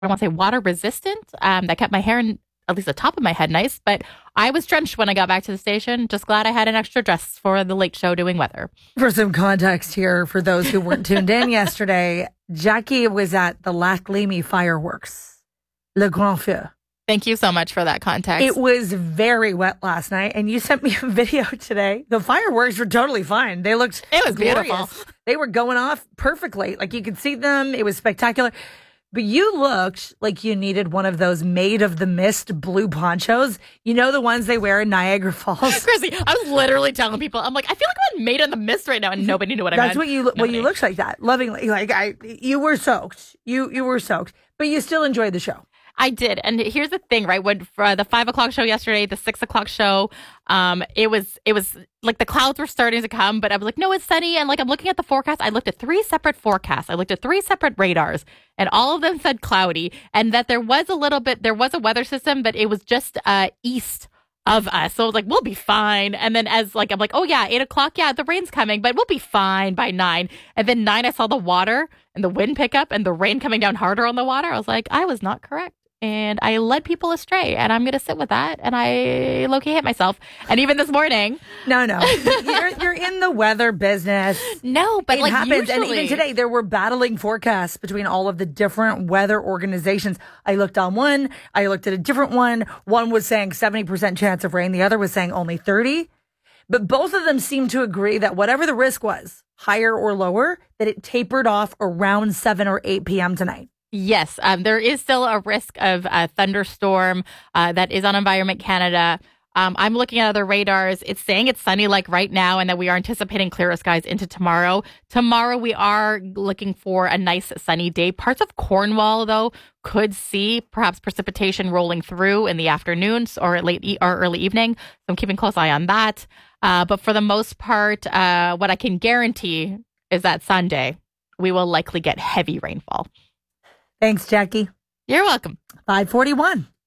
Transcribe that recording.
I want to say water resistant. That kept my hair in at least the top of my head nice. But I was drenched when I got back to the station. Just glad I had an extra dress for the late show doing weather. For some context here, for those who weren't tuned in yesterday, Jackie was at the Lac Leamy fireworks, Le Grand Feu. Thank you so much for that context. It was very wet last night, and you sent me a video today. The fireworks were totally fine. They looked It was glorious. beautiful. They were going off perfectly. Like you could see them. It was spectacular. But you looked like you needed one of those made of the mist blue ponchos. You know, the ones they wear in Niagara Falls. Chrissy, I was literally telling people, I'm like, I feel like I'm made in the mist right now, and nobody knew what I meant. That's what you looked like that. Lovingly. You were soaked. You were soaked. But you still enjoyed the show. I did. And here's the thing, right? When for the 5 o'clock show yesterday, the 6 o'clock show, it was like the clouds were starting to come, but I was like, no, it's sunny. And like, I'm looking at the forecast. I looked at 3 separate forecasts. I looked at 3 separate radars, and all of them said cloudy, and that there was a weather system, but it was just east of us. So I was like, we'll be fine. And then I'm like, oh yeah, 8 o'clock. Yeah, the rain's coming, but we'll be fine by 9. And then 9, I saw the water and the wind pick up and the rain coming down harder on the water. I was like, I was not correct. And I led people astray, and I'm going to sit with that. And I low-key hit myself. And even this morning. No. You're in the weather business. No, but it like happens. usually. And even today, there were battling forecasts between all of the different weather organizations. I looked on one. I looked at a different one. One was saying 70% chance of rain. The other was saying only 30. But both of them seemed to agree that whatever the risk was, higher or lower, that it tapered off around 7 or 8 p.m. tonight. Yes, there is still a risk of a thunderstorm that is on Environment Canada. I'm looking at other radars. It's saying it's sunny like right now, and that we are anticipating clearer skies into tomorrow. Tomorrow, we are looking for a nice sunny day. Parts of Cornwall, though, could see perhaps precipitation rolling through in the afternoons or early evening. So I'm keeping a close eye on that. But for the most part, what I can guarantee is that Sunday, we will likely get heavy rainfall. Thanks, Jackie. You're welcome. 541.